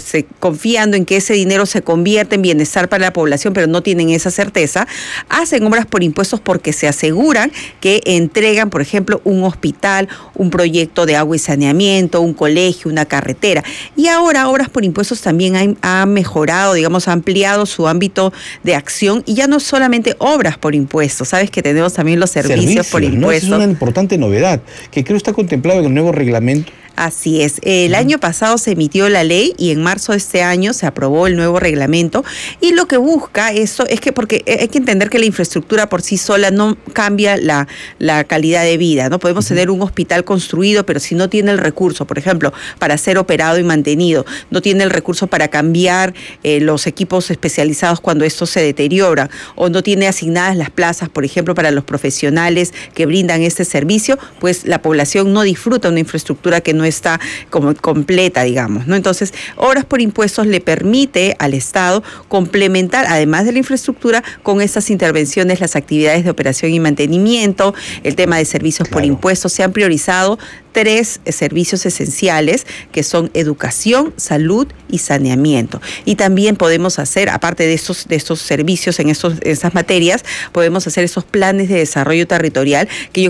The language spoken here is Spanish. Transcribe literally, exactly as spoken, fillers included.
se, confiando en que ese dinero se convierte en bienestar para la población, pero no tienen esa certeza, hacen obras por impuestos porque se aseguran que entregan, por ejemplo, un hospital, un proyecto de agua y saneamiento, un colegio, una carretera. Y ahora Obras por Impuestos también ha, ha mejorado, digamos, ha ampliado su ámbito de acción y ya no solamente obras por impuestos, sabes que tenemos también los servicios, servicios por impuestos. ¿No? Esa es una importante novedad que creo está contemplado en el nuevo reglamento. Así es. El uh-huh. año pasado se emitió la ley y en marzo de este año se aprobó el nuevo reglamento y lo que busca eso es que, porque hay que entender que la infraestructura por sí sola no cambia la, la calidad de vida, ¿no? Podemos uh-huh. tener un hospital construido, pero si no tiene el recurso, por ejemplo, para ser operado y mantenido, no tiene el recurso para cambiar eh, los equipos especializados cuando estos se deterioran, o no tiene asignadas las plazas, por ejemplo, para los profesionales que brindan este servicio, pues la población no disfruta una infraestructura que no está como completa, digamos, ¿no? Entonces, Obras por Impuestos le permite al Estado complementar, además de la infraestructura, con estas intervenciones, las actividades de operación y mantenimiento, el tema de servicios claro. por impuestos. Se han priorizado tres servicios esenciales que son educación, salud y saneamiento. Y también podemos hacer, aparte de estos, de estos servicios en estos, en esas materias, podemos hacer esos planes de desarrollo territorial que yo